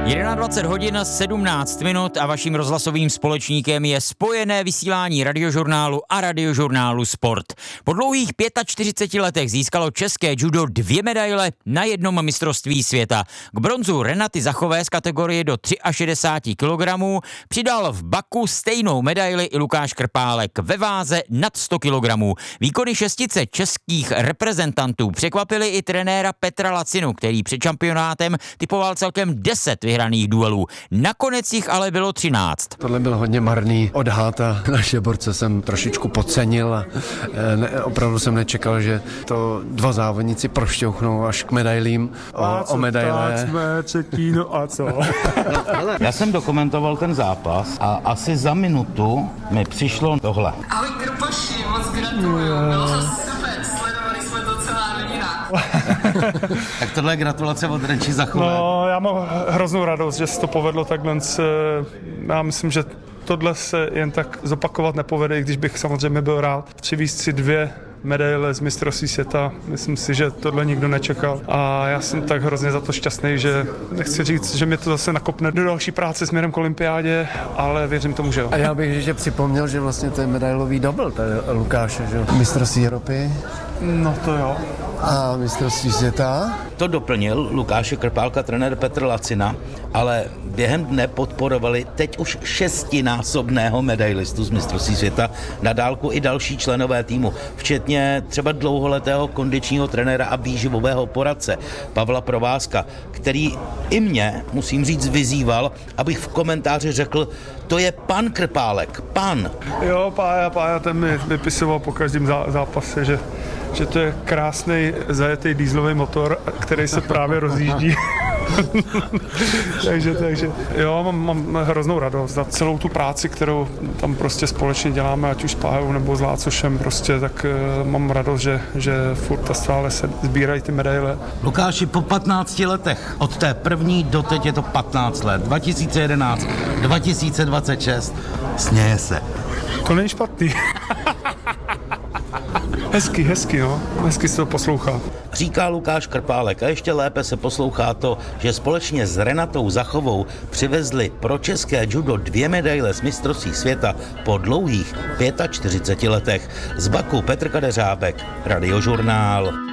21 hodin 17 minut a vaším rozhlasovým společníkem je spojené vysílání Radiožurnálu a Radiožurnálu Sport. Po dlouhých 45 letech získalo české judo 2 medaile na jednom mistrovství světa. K bronzu Renaty Zachové z kategorie do 63 kg přidal v Baku stejnou medaili i Lukáš Krpálek ve váze nad 100 kg. Výkony šestice českých reprezentantů překvapily i trenéra Petra Lacinu, který před šampionátem typoval celkem 10 vyhraných duelů. Nakonec jich ale bylo 13. Tohle byl hodně marný odhad a naše borce jsem trošičku podcenil a opravdu jsem nečekal, že to dva závodníci prošťouchnou až k medailím o medaile. Tak jsme třetí, no a co? Já jsem dokumentoval ten zápas a asi za minutu mi přišlo tohle. Ahoj Krpoši, moc gratuluju, bylo to super, sledovali jsme to celá rodina. Tak tohle je gratulace od Renči Zachové. No, já mám hroznou radost, že se to povedlo takhle. Já myslím, že tohle se jen tak zopakovat nepovede, i když bych samozřejmě byl rád. Přivízt si 2 medaile z mistrovství světa, myslím si, že tohle nikdo nečekal. A já jsem tak hrozně za to šťastný, že nechci říct, že mě to zase nakopne do další práce směrem k olympiádě, ale věřím tomu, že jo. A já bych ještě připomněl, že vlastně to je medailový double, to je Lukáše, že jo. Mistrovství Evropy. No to jo. A mistrovství světa. To doplnil Lukáše Krpálka trenér Petr Lacina, ale během dne podporovali teď už 6násobného medailistu z mistrovství světa na dálku i další členové týmu, včetně třeba dlouholetého kondičního trenéra a výživového poradce Pavla Provázka, který i mě, musím říct, vyzýval, abych v komentáři řekl, to je pan Krpálek, pan. Jo, Pája ten mi vypisoval po každém zápase, že to je krásný zajetý dieselový motor, který se právě rozjíždí. takže jo, mám hroznou radost za celou tu práci, kterou tam prostě společně děláme, ať už s Pájou nebo s Lácošem prostě, tak mám radost, že furt a stále se sbírají ty medaile. Lukáši, po 15 letech, od té první do teď je to 15 let, 2011, 2026, směje se. To není špatný. Hezky, no. Hezky se to poslouchá. Říká Lukáš Krpálek a ještě lépe se poslouchá to, že společně s Renatou Zachovou přivezli pro české judo 2 medaile z mistrovství světa po dlouhých 45 letech. Z Baku Petr Kadeřábek, Radiožurnál.